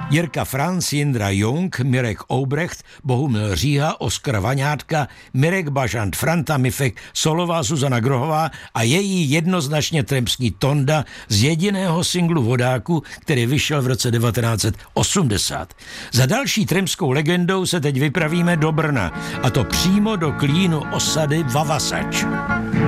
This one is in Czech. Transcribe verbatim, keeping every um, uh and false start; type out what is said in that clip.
Jirka Franc, Jindra Jung, Mirek Oubrecht, Bohumil Říha, Oskar Vaňátka, Mirek Bažant, Franta Mifek, solová Zuzana Grohová a její jednoznačně tremský Tonda z jediného singlu Vodáku, který vyšel v roce devatenáct set osmdesát. Za další tremskou legendou se teď vypravíme do Brna, a to přímo do klínu osady Vavasač.